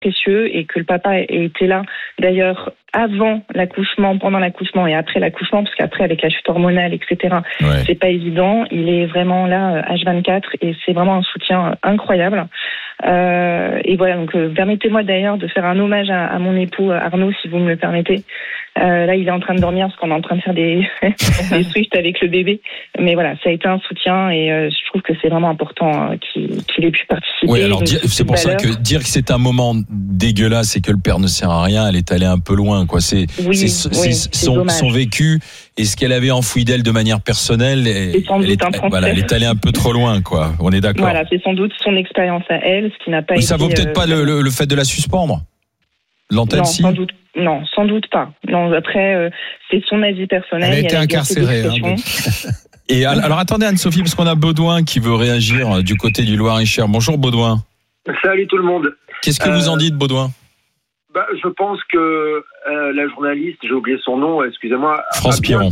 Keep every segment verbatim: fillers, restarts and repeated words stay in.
précieux et que le papa ait été là, d'ailleurs, avant l'accouchement, pendant l'accouchement et après l'accouchement, parce qu'après, avec la chute hormonale, et cetera, ouais. c'est pas évident. Il est vraiment là, H vingt-quatre, et c'est vraiment un soutien incroyable. Euh, et voilà, donc euh, permettez-moi d'ailleurs de faire un hommage à, à mon époux Arnaud, si vous me le permettez. Euh, là, il est en train de dormir parce qu'on est en train de faire des, des swifts avec le bébé. Mais voilà, ça a été un soutien et euh, je trouve que c'est vraiment important euh, qu'il, qu'il ait pu participer. Oui, alors dire, c'est pour ça que dire que c'est un moment dégueulasse et que le père ne sert à rien, elle est allée un peu loin, quoi. C'est, oui, c'est, oui, c'est son, son vécu et ce qu'elle avait enfoui d'elle de manière personnelle. Et, sans elle, doute est, voilà, elle est allée un peu trop loin, quoi. On est d'accord. Voilà, c'est sans doute son expérience à elle, ce qui n'a pas oui, été. Ça vaut peut-être euh, pas le, le, le fait de la suspendre. L'antenne, non, si. sans doute. Non, sans doute pas. Non, après, euh, c'est son avis personnel. Elle a été incarcérée. Hein, et alors, attendez, Anne-Sophie, parce qu'on a Baudouin qui veut réagir du côté du Loir-et-Cher. Bonjour, Baudouin. Salut tout le monde. Qu'est-ce que euh, vous en dites, Baudouin? bah, Je pense que euh, la journaliste, j'ai oublié son nom, excusez-moi. France Piron.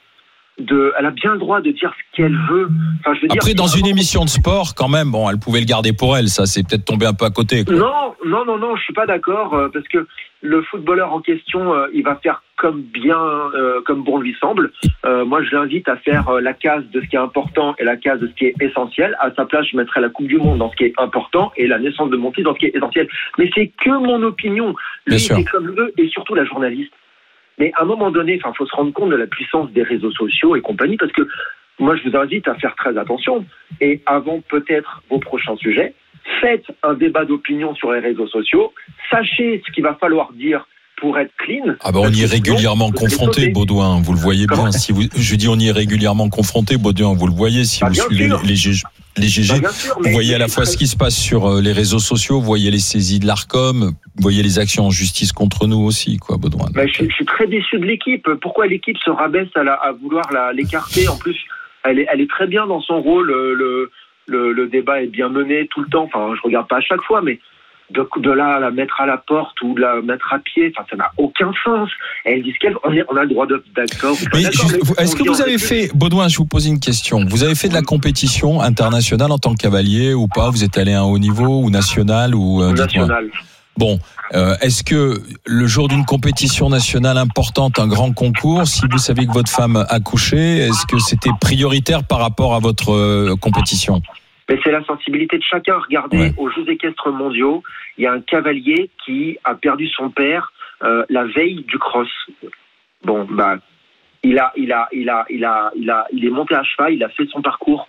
De, elle a bien le droit de dire ce qu'elle veut. Enfin, je veux Après, dire, dans une émission de sport, quand même, bon, elle pouvait le garder pour elle. Ça, c'est peut-être tombé un peu à côté, quoi. Non, non, non, non, je suis pas d'accord euh, parce que le footballeur en question, euh, il va faire comme bien, euh, comme bon lui semble. Euh, moi, je l'invite à faire euh, la case de ce qui est important et la case de ce qui est essentiel. À sa place, je mettrais la Coupe du Monde dans ce qui est important et la naissance de mon fils dans ce qui est essentiel. Mais c'est que mon opinion. Lui, c'est comme le veut et surtout la journaliste. Mais à un moment donné, enfin, faut se rendre compte de la puissance des réseaux sociaux et compagnie, parce que moi, je vous invite à faire très attention. Et avant peut-être vos prochains sujets, faites un débat d'opinion sur les réseaux sociaux. Sachez ce qu'il va falloir dire pour être clean. Ah ben, on y est régulièrement confronté, Baudouin. Vous le voyez bien. Si vous, je dis, on y est régulièrement confronté, Baudouin. Vous le voyez si bah, vous suivez les, les, G G. Les G G, bah, sûr, vous voyez à la fois ce qui se passe sur les réseaux sociaux, vous voyez les saisies de l'Arcom, vous voyez les actions en justice contre nous aussi, quoi, Baudouin. Bah, je, je suis très déçu de l'équipe. Pourquoi l'équipe se rabaisse à, la, à vouloir la, l'écarter? En plus, elle est, elle est très bien dans son rôle. Le, le, le débat est bien mené tout le temps. Enfin, je regarde pas à chaque fois, mais de, de là à la mettre à la porte ou de la mettre à pied, enfin, ça n'a aucun sens. Elle dit qu'elle, on, est, on a le droit de, d'accord. Mais d'accord je, mais est-ce que vous avez fait, Baudouin, je vous pose une question. Vous avez fait de la compétition internationale en tant que cavalier ou pas? Vous êtes allé à un haut niveau ou national ou euh, national? Bon, euh, est-ce que le jour d'une compétition nationale importante, un grand concours, si vous savez que votre femme a couché, est-ce que c'était prioritaire par rapport à votre euh, compétition? Mais c'est la sensibilité de chacun. Regardez, ouais. aux Jeux équestres mondiaux, il y a un cavalier qui a perdu son père euh, la veille du cross. Bon, bah, il a, il a, il a, il a, il a, il est monté à cheval, il a fait son parcours.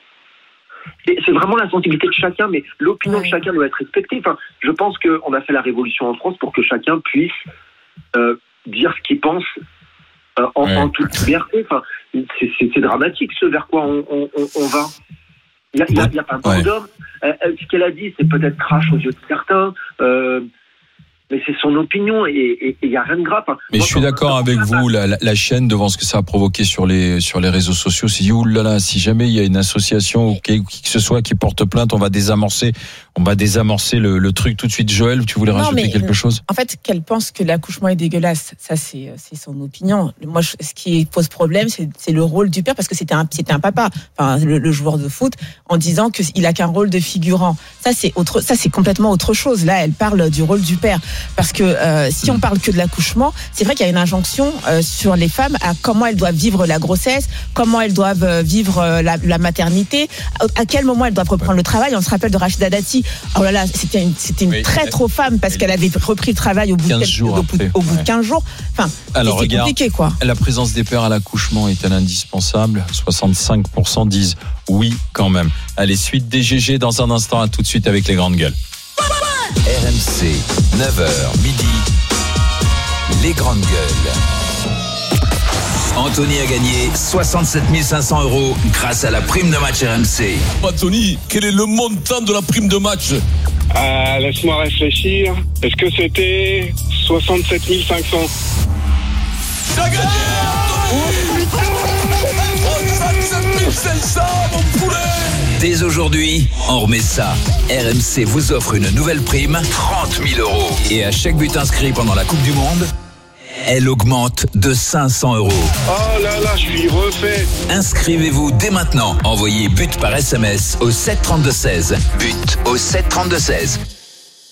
Et c'est vraiment la sensibilité de chacun, mais l'opinion ouais. de chacun doit être respectée. Enfin, je pense qu'on a fait la révolution en France pour que chacun puisse euh, dire ce qu'il pense euh, en, ouais. en toute liberté. Enfin, c'est, c'est, c'est dramatique ce vers quoi on, on, on va. Il n'y a, a, a pas ouais. d'homme. Euh, ce qu'elle a dit, c'est peut-être crash aux yeux de certains, euh, mais c'est son opinion et il n'y a rien de grave. Mais moi, je suis d'accord avec vous, la, la, la chaîne, devant ce que ça a provoqué sur les, sur les réseaux sociaux, c'est dit, oulala, si jamais il y a une association ou qui, qui que ce soit qui porte plainte, on va désamorcer, on va désamorcer le, le truc tout de suite. Joël, tu voulais non, rajouter quelque chose? En fait, qu'elle pense que l'accouchement est dégueulasse, ça c'est, c'est son opinion. Moi, je, ce qui pose problème, c'est, c'est le rôle du père, parce que c'était un, c'était un papa, enfin, le, le joueur de foot, en disant qu'il a qu'un rôle de figurant. Ça, c'est autre, ça, c'est complètement autre chose. Là, elle parle du rôle du père. Parce que euh, si on parle que de l'accouchement, c'est vrai qu'il y a une injonction euh, sur les femmes à comment elles doivent vivre la grossesse, comment elles doivent vivre euh, la, la maternité, à, à quel moment elles doivent reprendre le travail. On se rappelle de Rachida Dati. Oh là là, c'était une, c'était une oui, traître aux femmes parce qu'elle avait repris le travail au bout de, quelques, au bout, au bout ouais. de quinze jours. Enfin, alors, c'est, c'est regarde, compliqué, quoi. La présence des pères à l'accouchement est-elle indispensable? soixante-cinq pour cent disent oui, quand même. Allez, suite des G G dans un instant. À tout de suite avec les grandes gueules. R M C, neuf heures midi, les grandes gueules. Anthony a gagné soixante-sept mille cinq cents euros grâce à la prime de match R M C. Anthony, quel est le montant de la prime de match? euh, Laisse-moi réfléchir. Est-ce que c'était soixante-sept mille cinq cents? T'as gagné, Anthony! soixante-sept mille cinq cents, mon poulet! Dès aujourd'hui, on remet ça. R M C vous offre une nouvelle prime, trente mille euros. Et à chaque but inscrit pendant la Coupe du Monde, elle augmente de cinq cents euros. Oh là là, je suis refait. Inscrivez-vous dès maintenant. Envoyez but par S M S au sept trente-deux seize. But au sept trente-deux seize.